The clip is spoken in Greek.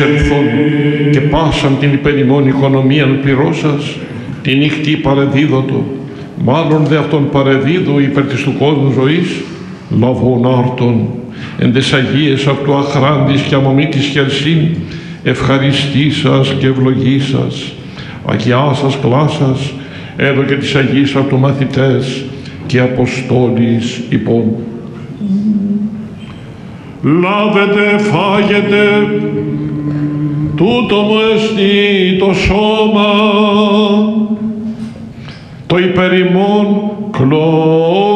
προσελθόν και πάσαν την υπερημών οικονομίαν πληρώσας, τη νυχτή παρεδίδωτο, μάλλον δε αυτόν παρεδίδω υπέρ της του κόσμου ζωής, λαβών άρτων, εν τες Αγίες αυτού αχράντης και αμομήτης χερσίν, ευχαριστήσας και ευλογήσας, Αγιάσας κλάσας, έδωκε της Αγίας αυτού μαθητές και Αποστόλης υπόν. Λάβετε, φάγετε, τούτο μου εστί το σώμα, το υπερ ημών κλώσμα.